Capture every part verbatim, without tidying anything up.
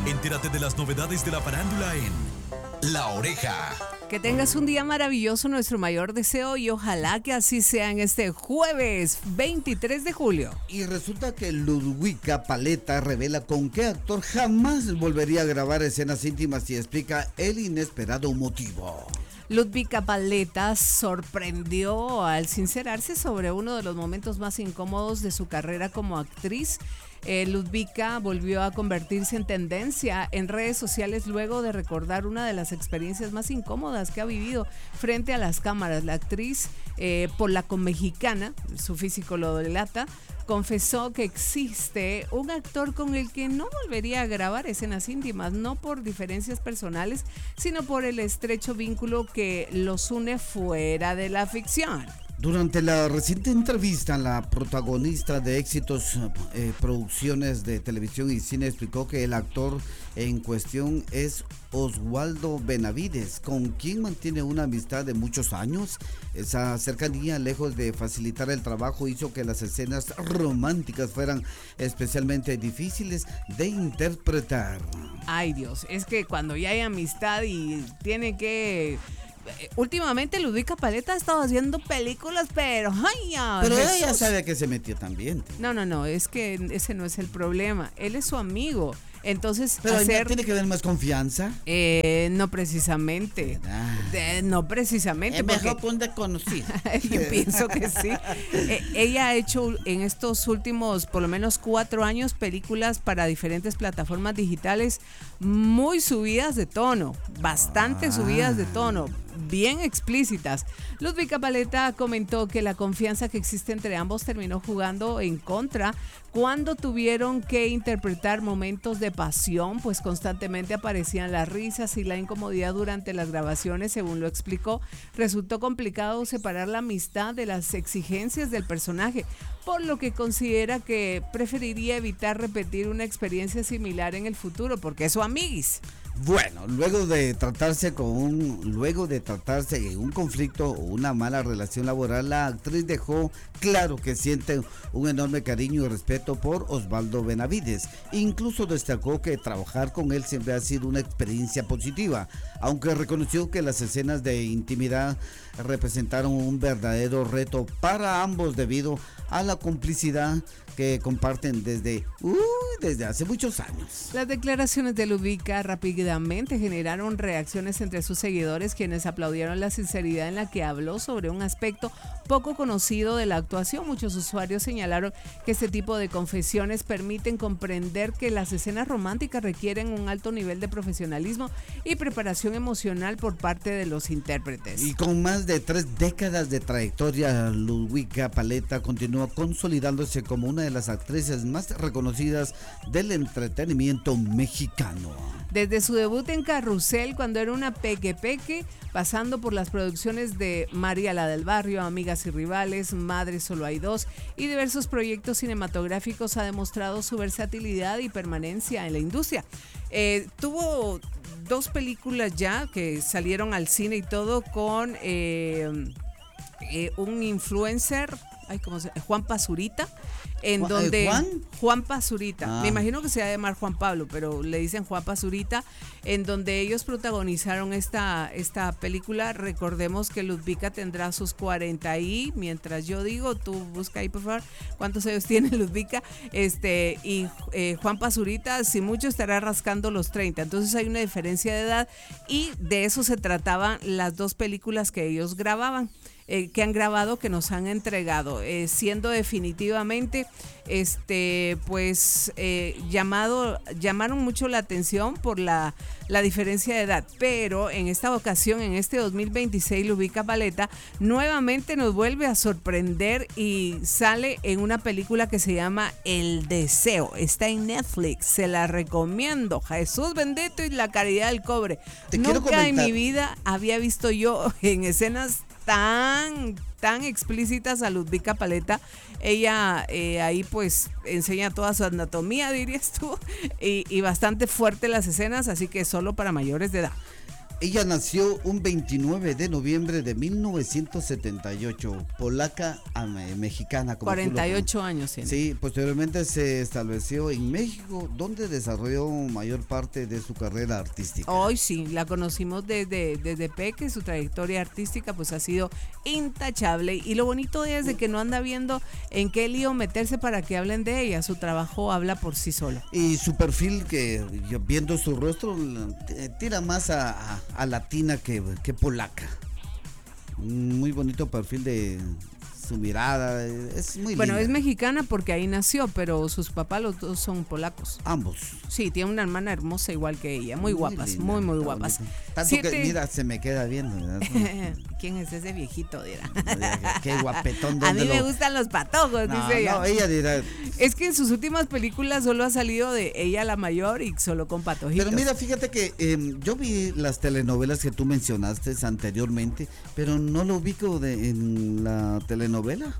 Entérate de las novedades de la farándula en La Oreja. Que tengas un día maravilloso, nuestro mayor deseo, y ojalá que así sea en este jueves veintitrés de julio. Y resulta que Ludwika Paleta revela con qué actor jamás volvería a grabar escenas íntimas y explica el inesperado motivo. Ludwika Paleta sorprendió al sincerarse sobre uno de los momentos más incómodos de su carrera como actriz. Eh, Ludwika volvió a convertirse en tendencia en redes sociales luego de recordar una de las experiencias más incómodas que ha vivido frente a las cámaras. La actriz eh, polaco-mexicana, su físico lo delata, confesó que existe un actor con el que no volvería a grabar escenas íntimas, no por diferencias personales, sino por el estrecho vínculo que los une fuera de la ficción. Durante la reciente entrevista, la protagonista de éxitos eh, producciones de televisión y cine explicó que el actor en cuestión es Osvaldo Benavides, con quien mantiene una amistad de muchos años. Esa cercanía, lejos de facilitar el trabajo, hizo que las escenas románticas fueran especialmente difíciles de interpretar. Ay Dios, es que cuando ya hay amistad y tiene que... Últimamente Ludwika Paleta ha estado haciendo películas, pero ay, ya, pero Jesús. ella sabe que se metió también. No, no, no, es que ese no es el problema. Él es su amigo. Entonces, pero hacer, tiene que haber más confianza. Eh, no precisamente. De, no precisamente. Es mejor que un desconocido. Yo pienso que sí. Eh, ella ha hecho en estos últimos, por lo menos cuatro años, películas para diferentes plataformas digitales muy subidas de tono, bastante ah. subidas de tono, bien explícitas. Ludwika Paleta comentó que la confianza que existe entre ambos terminó jugando en contra cuando tuvieron que interpretar momentos de pasión, pues constantemente aparecían las risas y la incomodidad durante las grabaciones. Según lo explicó, resultó complicado separar la amistad de las exigencias del personaje, por lo que considera que preferiría evitar repetir una experiencia similar en el futuro, porque es su amiguis. Bueno, luego de tratarse con un, luego de tratarse en un conflicto o una mala relación laboral, la actriz dejó claro que siente un enorme cariño y respeto por Osvaldo Benavides. Incluso destacó que trabajar con él siempre ha sido una experiencia positiva, aunque reconoció que las escenas de intimidad representaron un verdadero reto para ambos debido a la complicidad que comparten desde, uh, desde hace muchos años. Las declaraciones de Ludwika rápidamente generaron reacciones entre sus seguidores, quienes aplaudieron la sinceridad en la que habló sobre un aspecto poco conocido de la actuación. Muchos usuarios señalaron que este tipo de confesiones permiten comprender que las escenas románticas requieren un alto nivel de profesionalismo y preparación emocional por parte de los intérpretes. Y con más de tres décadas de trayectoria, Ludwika Paleta continúa consolidándose como una de las actrices más reconocidas del entretenimiento mexicano. Desde su debut en Carrusel, cuando era una peque peque, pasando por las producciones de María la del Barrio, Amigas y Rivales, Madre Solo Hay Dos y diversos proyectos cinematográficos, ha demostrado su versatilidad y permanencia en la industria. Eh, tuvo dos películas ya que salieron al cine y todo con eh, eh, un influencer, ay, ¿cómo se llama? Juan Pazurita, en Juan, donde ¿eh, Juan? Juan Pazurita, ah. me imagino que se va a llamar Juan Pablo, pero le dicen Juan Pazurita, en donde ellos protagonizaron esta, esta película. Recordemos que Ludwika tendrá sus cuarenta y, mientras yo digo, tú busca ahí por favor, ¿cuántos años tiene Ludwika? Este, y eh, Juan Pazurita, si mucho, estará rascando los treinta, entonces hay una diferencia de edad y de eso se trataban las dos películas que ellos grababan. Eh, que han grabado, que nos han entregado, eh, siendo definitivamente este pues eh, llamado llamaron mucho la atención por la, la diferencia de edad, pero en esta ocasión, en este dos mil veintiséis, Ludwika Paleta nuevamente nos vuelve a sorprender y sale en una película que se llama El Deseo. Está en Netflix, se la recomiendo. Jesús bendito y la caridad del cobre. Te Nunca en mi vida había visto yo en escenas tan tan explícitas a Ludwika Paleta. Ella eh, ahí pues enseña toda su anatomía, dirías tú, y, y bastante fuerte las escenas, así que solo para mayores de edad. Ella nació un veintinueve de noviembre de mil novecientos setenta y ocho, polaca a me- mexicana. Como cuarenta y ocho tú lo- años tiene. Sí, posteriormente se estableció en México, donde desarrolló mayor parte de su carrera artística. Hoy sí, la conocimos desde, desde Peque, su trayectoria artística pues ha sido intachable y lo bonito de ella es de que no anda viendo en qué lío meterse para que hablen de ella, su trabajo habla por sí solo. Y su perfil, que yo viendo su rostro, t- tira más a, a- a latina que, que polaca. Un muy bonito perfil de su mirada, es muy Bueno, es linda. mexicana porque ahí nació, pero sus papás los dos son polacos. Ambos. Sí, tiene una hermana hermosa igual que ella, muy guapas, linda, muy muy está guapas. bonita. Tanto Siete- que, mira, se me queda viendo. ¿verdad? ¿Quién es ese viejito? Dirá. Qué guapetón. A mí ¿dónde me lo- gustan los patojos, No, dice ella. no, ella dirá. Es que en sus últimas películas solo ha salido de ella la mayor y solo con patojitos. Pero mira, fíjate que eh, yo vi las telenovelas que tú mencionaste anteriormente, pero no lo ubico de, en la telenovela.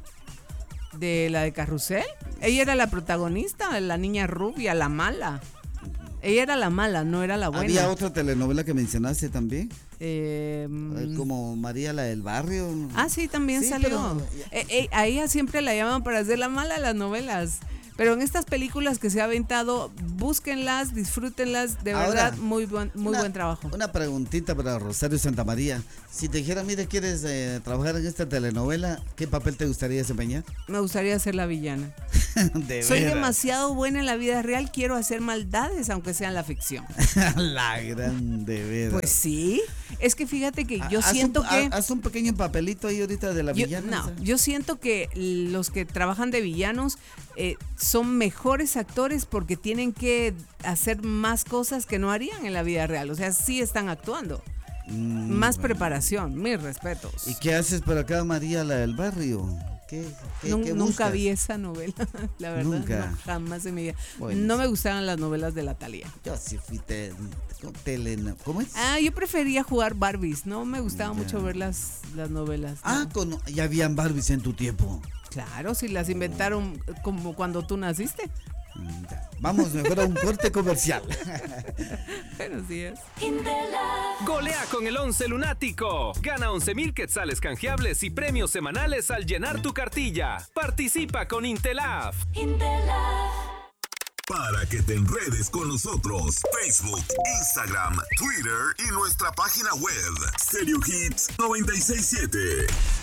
De la de Carrusel. Ella era la protagonista, la niña rubia, la mala. Ella era la mala, no era la buena. Había otra telenovela que mencionaste también, Eh, eh, como María la del Barrio. Ah, sí, también Sí, salió. pero- Eh, eh, a ella siempre la llaman para hacer la mala de las novelas. Pero en estas películas que se ha aventado, búsquenlas, disfrútenlas, de Ahora, verdad, muy buen, muy una- buen trabajo. Una preguntita para Rosario Santamaría. Si te dijera, mire, ¿quieres eh, trabajar en esta telenovela? ¿Qué papel te gustaría desempeñar? Me gustaría ser la villana. De Soy veras. demasiado buena en la vida real, quiero hacer maldades, aunque sea en la ficción. La gran de veras. Pues sí, es que fíjate que yo Haz siento un, que... Haz un pequeño papelito ahí ahorita de la Yo, villana. no, ¿sabes? yo siento que los que trabajan de villanos eh, son mejores actores porque tienen que hacer más cosas que no harían en la vida real. O sea, sí están actuando. Mm, Más bueno. preparación, mis respetos. ¿Y qué haces por acá, María, la del barrio? ¿Qué, qué, Nun- qué nunca buscas? vi esa novela, la verdad. Nunca. No, jamás en mi vida. Bueno, no sí. me gustaban las novelas de la Thalía. Yo sí fui te, tele, ¿cómo es? Ah, yo prefería jugar Barbies. No me gustaba Ya. mucho ver las, las novelas. Ah, no. con, ya habían Barbies en tu tiempo. Claro, si las inventaron como cuando tú naciste. Mm, ya. Vamos mejor a un corte comercial. Buenos días. Golea con el once lunático. Gana once mil quetzales canjeables y premios semanales al llenar tu cartilla. Participa con Intelaf. Para que te enredes con nosotros, Facebook, Instagram, Twitter y nuestra página web, Stereo Hits noventa y seis punto siete.